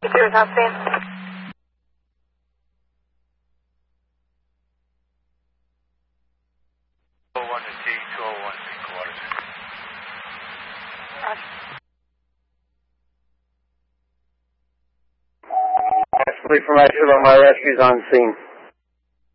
Here's how scene. 1 to T, 201 3/4. Actually, from my rescues on scene.